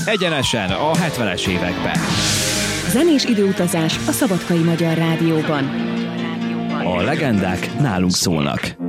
egyenesen a 70-es évekbe. Zenés időutazás a Szabadkai Magyar Rádióban. A legendák nálunk szólnak.